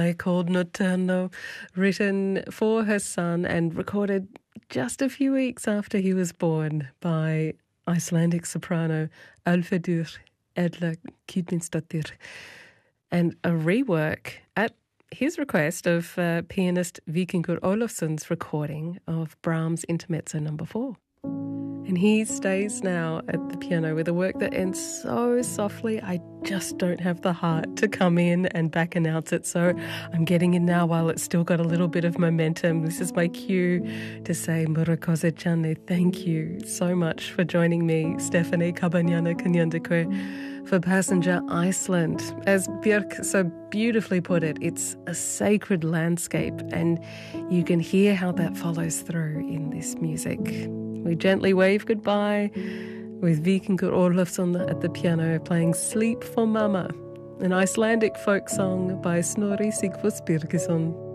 called Notturno, written for her son and recorded just a few weeks after he was born by Icelandic soprano Ölfedur Edla Kidminsdóttir, and a rework at his request of pianist Víkingur Ólafsson's recording of Brahms' Intermezzo No. 4. And he stays now at the piano with a work that ends so softly, I just don't have the heart to come in and back announce it. So I'm getting in now while it's still got a little bit of momentum. This is my cue to say Murakoze Channe, thank you so much for joining me, Stephanie Kabanyana Kanyandekwe, for Passenger Iceland. As Björk so beautifully put it, it's a sacred landscape, and you can hear how that follows through in this music. We gently wave goodbye with Víkingur Ólafsson at the piano playing Sleep for Mama, an Icelandic folk song by Snorri Sigfús Birgisson.